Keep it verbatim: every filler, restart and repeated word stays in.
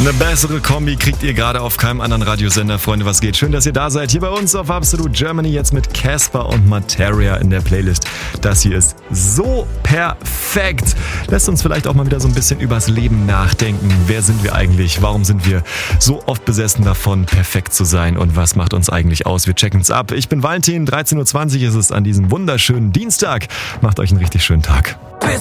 Eine bessere Kombi kriegt ihr gerade auf keinem anderen Radiosender. Freunde, was geht? Schön, dass ihr da seid. Hier bei uns auf Absolute Germany jetzt mit Casper und Materia in der Playlist. Das hier ist so perfekt. Lässt uns vielleicht auch mal wieder so ein bisschen übers Leben nachdenken. Wer sind wir eigentlich? Warum sind wir so oft besessen davon, perfekt zu sein? Und was macht uns eigentlich aus? Wir checken's ab. Ich bin Valentin, dreizehn Uhr zwanzig ist es an diesem wunderschönen Dienstag. Macht euch einen richtig schönen Tag. Bis